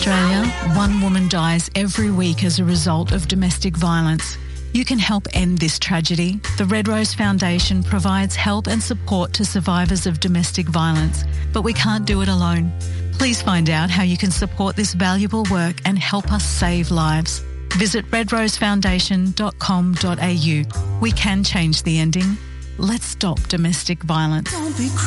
Australia, one woman dies every week as a result of domestic violence. You can help end this tragedy. The Red Rose Foundation provides help and support to survivors of domestic violence, but we can't do it alone. Please find out how you can support this valuable work and help us save lives. Visit redrosefoundation.com.au. We can change the ending. Let's stop domestic violence.